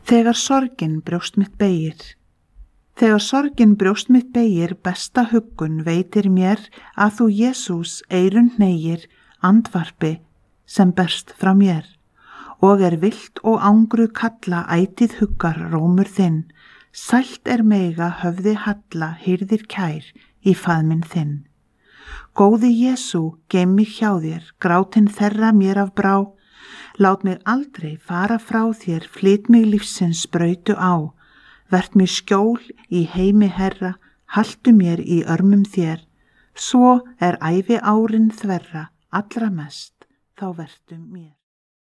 Þegar sorgin brjóst mitt beygir. Þegar sorgin brjóst mitt beygir, besta huggun veitir mér að þú, Jesús, eyrun hneigir andvarpi sem berst frá mér. Og vilt og angru kalla ætíð huggar rómur þinn. Sælt mega höfði halla hirðir kær í faðminn þinn. Góði Jesú, geym mig hjá þér, grátin þerra mér af brá. Lát mig aldrei fara frá þér, flyt mig lífsins sprautu á. Vert mér skjól í heimi Herra, haltu mér í örmum þér. Svo ævi árin þverra, allra mest, þá vertu mér.